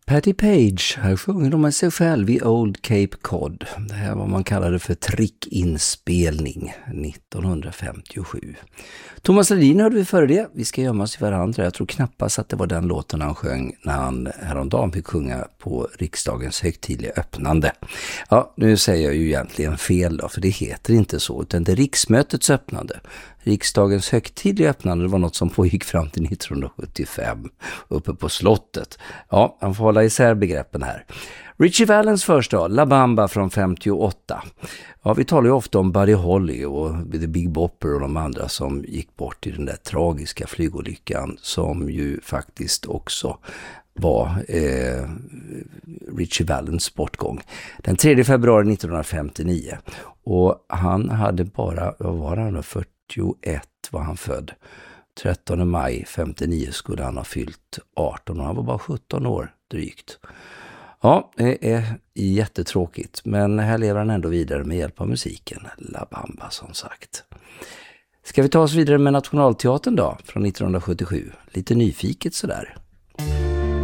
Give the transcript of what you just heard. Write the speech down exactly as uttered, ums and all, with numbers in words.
Patti Page, här sjunger de med sig själv i Old Cape Cod. Det här var man kallade för trickinspelning nittonhundrafemtiosju. Thomas Ledin hörde vi före det. Vi ska gömma oss i varandra. Jag tror knappast att det var den låten han sjöng när han häromdagen fick sjunga på riksdagens högtidliga öppnande. Ja, nu säger jag ju egentligen fel då, för det heter inte så, utan det är riksmötets öppnande. Riksdagens högtidliga öppnande var något som pågick fram till nittonhundrasjuttiofem uppe på slottet. Ja, han får hålla isär begreppen här. Ritchie Valens första, La Bamba från femtioåtta. Ja, vi talar ju ofta om Buddy Holly och The Big Bopper och de andra som gick bort i den där tragiska flygolyckan som ju faktiskt också var eh, Ritchie Valens bortgång. Den tredje februari nittonhundrafemtionio. Och han hade bara, vad var han, fyrtioett var han född. trettonde maj femtionio skulle han ha fyllt arton och han var bara sjutton år drygt. Ja, det är jättetråkigt, men här lever han ändå vidare med hjälp av musiken. La Bamba som sagt. Ska vi ta oss vidare med Nationalteatern då, från nittonhundrasjuttiosju? Lite nyfiket sådär.